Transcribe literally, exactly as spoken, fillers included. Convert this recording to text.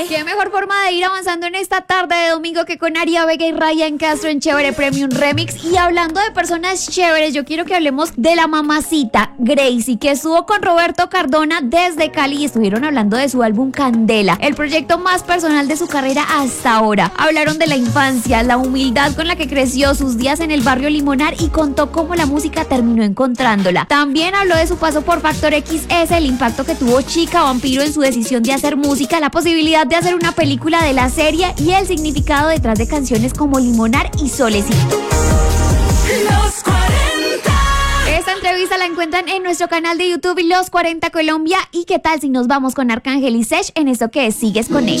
Qué mejor forma de ir avanzando en esta tarde de domingo que con Aria Vega y Ryan Castro en Chévere Premium Remix. Y hablando de personas chéveres, yo quiero que hablemos de la mamacita Gracie, que estuvo con Roberto Cardona desde Cali y estuvieron hablando de su álbum Candela, el proyecto más personal de su carrera hasta ahora. Hablaron de la infancia, la humildad con la que creció, sus días en el barrio Limonar y contó cómo la música terminó encontrándola. También habló de su paso por Factor X S, el impacto que tuvo Chica Vampiro en su decisión de hacer música, la posibilidad de hacer una película de la serie y el significado detrás de canciones como Limonar y Solecito. Los cuarenta. Esta entrevista la encuentran en nuestro canal de YouTube Los cuarenta Colombia. ¿Y qué tal si nos vamos con Arcángel y Sech en esto que es Sigues con él?